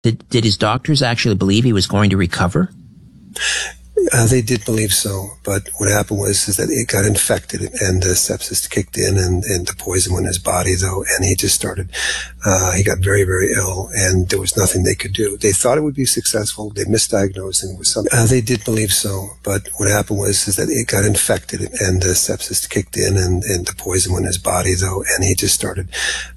Did his doctors actually believe he was going to recover? They did believe so, but what happened was that it got infected and the sepsis kicked in and the poison went in his body though, and he just started, he got very, very ill and there was nothing they could do. They thought it would be successful. They misdiagnosed him with something. They did believe so, but what happened was that it got infected and the sepsis kicked in and the poison went in his body though, and he just started,